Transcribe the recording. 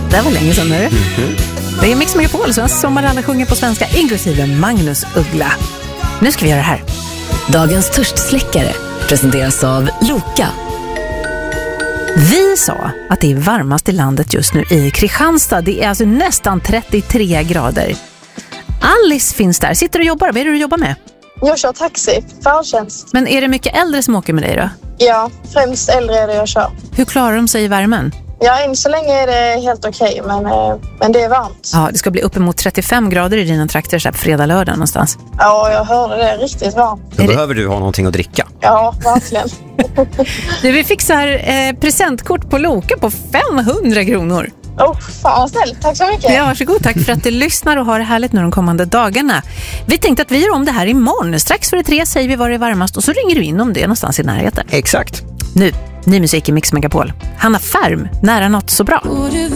Det var länge sedan nu. Det är Mix Megapol, svensk sommar alla sjunger på svenska, inklusive Magnus Uggla. Nu ska vi göra det här. Dagens törstsläckare presenteras av Loka. Vi sa att det är varmast i landet just nu i Kristianstad. Det är alltså nästan 33 grader. Alice finns där. Sitter och jobbar. Vad är det du jobbar med? Jag kör taxi, färdtjänst. Men är det mycket äldre som åker med dig då? Ja, främst äldre är det jag kör. Hur klarar de sig i värmen? Ja, än så länge är det helt okej, men det är varmt. Ja, det ska bli uppemot 35 grader i dina trakter så här på fredag, lördag någonstans. Ja, jag hörde det. Riktigt varmt. Då behöver du ha någonting att dricka. Ja, verkligen. Vi fixar presentkort på Loka på 500 kronor. Fan vad snällt. Tack så mycket. Ja, varsågod. Tack för att du lyssnar och har det härligt nu de kommande dagarna. Vi tänkte att vi gör om det här imorgon. Strax före 3 säger vi var det är varmast och så ringer du in om det är någonstans i närheten. Exakt. Nu, ny musik i Mix Megapol. Hanna Färm, nära något så bra.